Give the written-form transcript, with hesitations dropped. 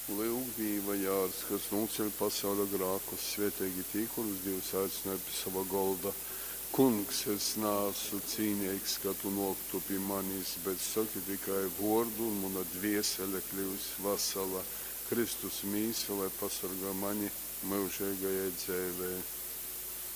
Lūgdība Jārs, kas nūceļ pasaula grākus, svētīgi tī, kurus Dievs aicināja pie sava golda. Kungs, es nāsu cīnīgs, ka tu noktu pie manis, bet saki tikai vārdu, un mana dviesele kļūs vesela. Kristus mīsa, lai pasargā mani mūžīgajai dzīvei.